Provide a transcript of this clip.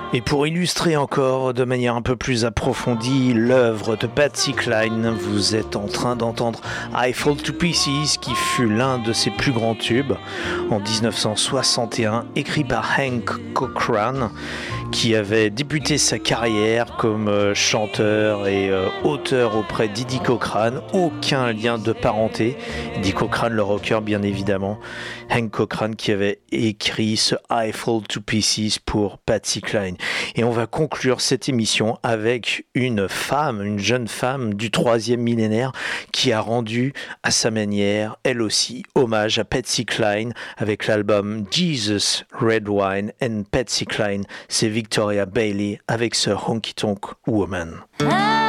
Et pour illustrer encore de manière un peu plus approfondie l'œuvre de Patsy Cline, vous êtes en train d'entendre I Fall to Pieces, qui fut l'un de ses plus grands tubes en 1961, écrit par Hank Cochran, qui avait débuté sa carrière comme chanteur et auteur auprès d'Eddie Cochran. Aucun lien de parenté. Eddie Cochran, le rocker bien évidemment. Hank Cochran qui avait écrit ce I Fall to Pieces pour Patsy Cline. Et on va conclure cette émission avec une femme, une jeune femme du 3e millénaire qui a rendu à sa manière, elle aussi, hommage à Patsy Cline avec l'album Jesus, Red Wine and Patsy Cline. C'est Victoria Bailey avec ce Honky Tonk Woman.